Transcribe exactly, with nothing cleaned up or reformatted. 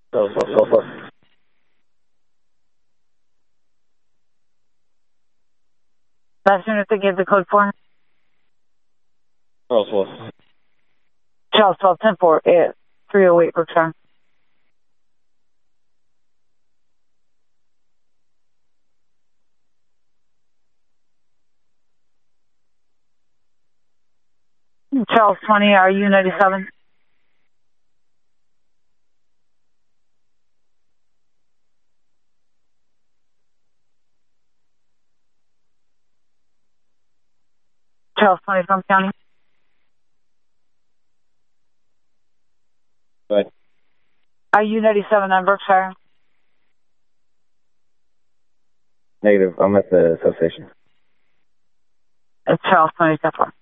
So, so, so, so. Last unit to give the code for? Charles Wolf. Charles twelve ten four, yeah, three oh eight return. Charles twenty, are you ninety-seven? Charles twenty from County. Right. Are you ninety-seven on Berkshire? Negative. I'm at the substation. It's Charles twenty ten four.